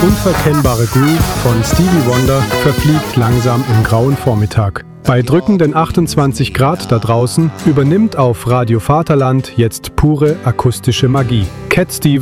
unverkennbare Groove von Stevie Wonder verfliegt langsam im grauen Vormittag. Bei drückenden 28 Grad da draußen übernimmt auf Radio Vaterland jetzt pure akustische Magie. Cat Stevens